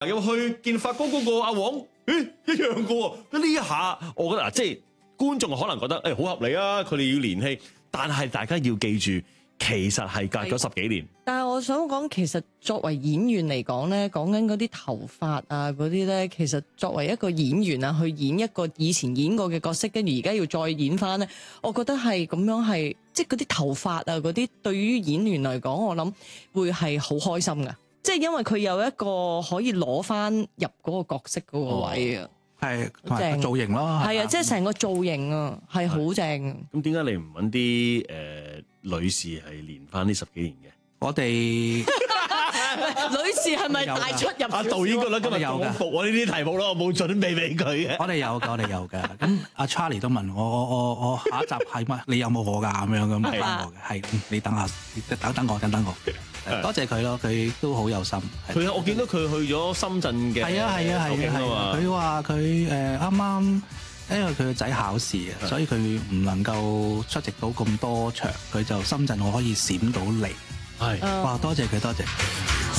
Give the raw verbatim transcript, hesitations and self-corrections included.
有去見發哥嗰個阿黃，誒一樣嘅喎。呢一下，我覺得嗱，即係觀眾可能覺得誒好合理啊，佢哋要連戲，但係大家要記住，其實係隔咗十幾年。 但係我想講，其實作為演員嚟講咧，講緊嗰啲頭髮啊嗰啲咧，其實作為一個演員啊，去演一個以前演過嘅角色，跟住而家要再演翻咧，我覺得係咁樣係，即係嗰啲頭髮啊嗰啲，對於演員嚟講，我諗會係好開心㗎。即係因為佢有一個可以攞翻入嗰個角色嗰個位啊， 係同埋造型咯， 係啊，即係成個造型啊，係好正。 咁點解你唔揾啲誒女士係連翻呢十幾年嘅？ 我哋女士係咪大出入？ 阿導演覺得今日有㗎咁服我呢啲題目咯，我冇準備俾佢嘅。 我哋有㗎，我哋有㗎。咁阿 Charlie 都問我，我我我下一集係乜？你有冇我㗎？咁樣咁問我嘅，係你等下，等等我，等等我。多謝佢咯，佢都好有心。 佢我見到佢去咗深圳嘅， 係啊係啊係啊係啊！佢話佢誒啱啱，因為佢個仔考試啊，所以佢唔能夠出席到咁多場，佢就深圳我可以閃到嚟。 係， 哇！多謝佢，多謝。